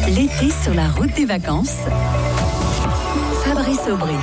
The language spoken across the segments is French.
L'été sur la route des vacances. Fabrice Aubry.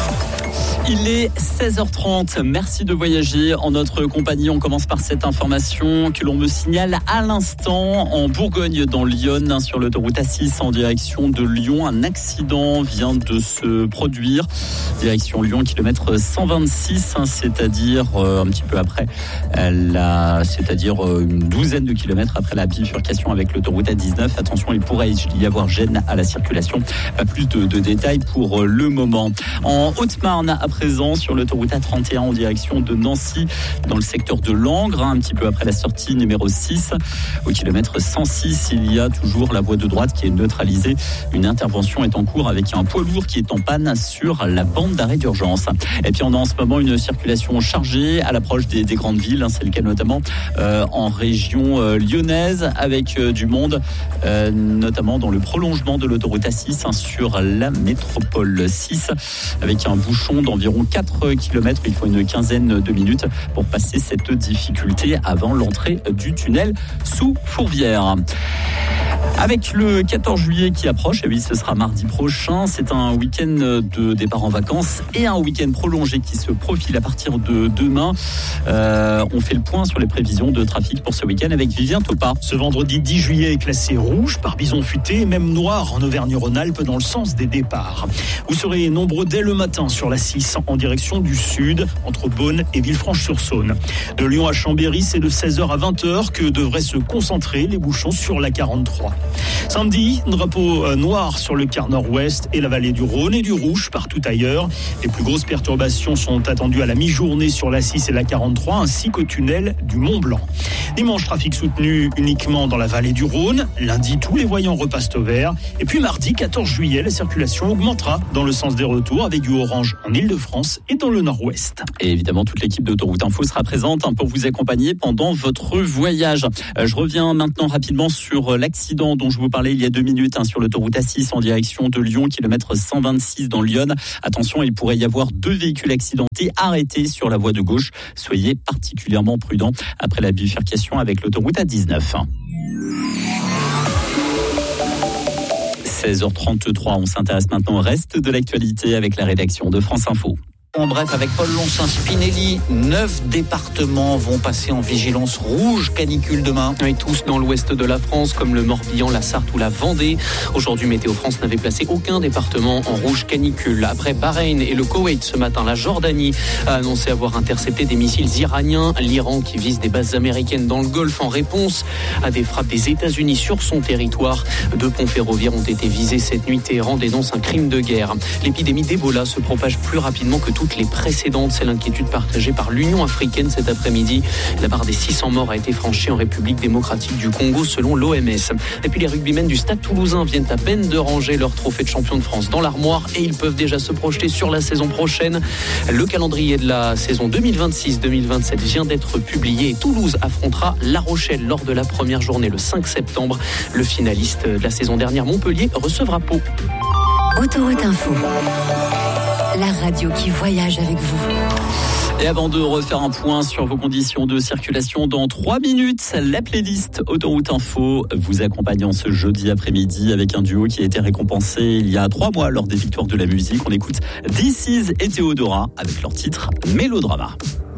Il est 16h30. Merci de voyager en notre compagnie. On commence par cette information que l'on me signale à l'instant. En Bourgogne, dans l'Yonne, sur l'autoroute A6 en direction de Lyon, un accident vient de se produire. Direction Lyon, kilomètre 126, c'est-à-dire un petit peu après c'est-à-dire une douzaine de kilomètres après la bifurcation avec l'autoroute A19. Attention, il pourrait y avoir gêne à la circulation. Pas plus de détails pour le moment. En Haute-Marne, à présent, sur l'autoroute A31 en direction de Nancy, dans le secteur de Langres, un petit peu après la sortie numéro 6. Au kilomètre 106, il y a toujours la voie de droite qui est neutralisée. Une intervention est en cours avec un poids lourd qui est en panne sur la bande d'arrêt d'urgence. Et puis on a en ce moment une circulation chargée à l'approche des grandes villes. C'est le cas notamment en région lyonnaise, avec du monde, notamment dans le prolongement de l'autoroute A6 sur la métropole 6, avec un bouchon d'environ 4 km. Il faut une quinzaine de minutes pour passer cette difficulté avant l'entrée du tunnel sous Fourvière. Avec le 14 juillet qui approche, et oui, ce sera mardi prochain, c'est un week-end de départ en vacances et un week-end prolongé qui se profile à partir de demain. On fait le point sur les prévisions de trafic pour ce week-end avec Vivien Topa. Ce vendredi 10 juillet est classé rouge par bison futé et même noir en Auvergne-Rhône-Alpes dans le sens des départs. Vous serez nombreux dès le matin sur la 6 en direction du sud, entre Beaune et Villefranche-sur-Saône. De Lyon à Chambéry, c'est de 16h à 20h que devraient se concentrer les bouchons sur la 43. Samedi, drapeau noir sur le quart nord-ouest et la vallée du Rhône et du Rouge partout ailleurs. Les plus grosses perturbations sont attendues à la mi-journée sur la 6 et la 43 ainsi qu'au tunnel du Mont-Blanc. Dimanche, trafic soutenu uniquement dans la vallée du Rhône. Lundi, tous les voyants repassent au vert. Et puis mardi, 14 juillet, la circulation augmentera dans le sens des retours avec du orange en Île-de-France et dans le nord-ouest. Et évidemment, toute l'équipe d'Autoroute Info sera présente pour vous accompagner pendant votre voyage. Je reviens maintenant rapidement sur l'accident dont je vous parlais il y a 2 minutes sur l'autoroute A6 en direction de Lyon, kilomètre 126 dans l'Yonne. Attention, il pourrait y avoir 2 véhicules accidentés arrêtés sur la voie de gauche. Soyez particulièrement prudents après la bifurcation avec l'autoroute A19. 16h33, on s'intéresse maintenant au reste de l'actualité avec la rédaction de France Info. En bref, avec Paul Loncin-Spinelli, 9 départements vont passer en vigilance rouge canicule demain. Et tous dans l'ouest de la France, comme le Morbihan, la Sarthe ou la Vendée. Aujourd'hui, Météo France n'avait placé aucun département en rouge canicule. Après Bahreïn et le Koweït ce matin, la Jordanie a annoncé avoir intercepté des missiles iraniens. L'Iran qui vise des bases américaines dans le Golfe en réponse à des frappes des États-Unis sur son territoire. 2 ponts ferroviaires ont été visés cette nuit. Téhéran dénonce un crime de guerre. L'épidémie d'Ebola se propage plus rapidement que toutes les précédentes. C'est l'inquiétude partagée par l'Union africaine cet après-midi. La barre des 600 morts a été franchie en République démocratique du Congo selon l'OMS. Et puis les rugbymen du Stade Toulousain viennent à peine de ranger leur trophée de champion de France dans l'armoire et ils peuvent déjà se projeter sur la saison prochaine. Le calendrier de la saison 2026-2027 vient d'être publié et Toulouse affrontera La Rochelle lors de la première journée le 5 septembre. Le finaliste de la saison dernière, Montpellier, recevra Pau. Autoroute Info. La radio qui voyage avec vous. Et avant de refaire un point sur vos conditions de circulation dans 3 minutes, la playlist Autoroute Info vous accompagnant ce jeudi après-midi avec un duo qui a été récompensé il y a 3 mois lors des Victoires de la musique. On écoute This Is et Théodora avec leur titre Mélodrama.